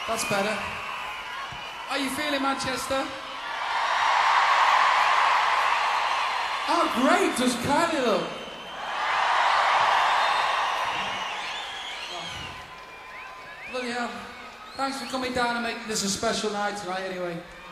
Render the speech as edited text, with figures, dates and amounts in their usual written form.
That's better. How you feeling, Manchester? How great does Kylie look? Bloody hell. Thanks for coming down and making this a special night tonight anyway.